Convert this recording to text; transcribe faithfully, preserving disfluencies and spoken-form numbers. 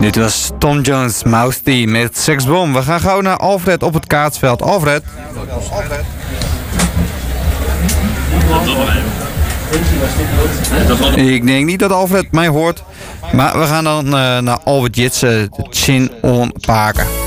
Dit was Tom Jones Mousty met Seksbom. We gaan gauw naar Alfred op het kaatsveld. Alfred. Ik denk niet dat Alfred mij hoort. Maar we gaan dan uh, naar Albert Jitsen, de Chin on Paken.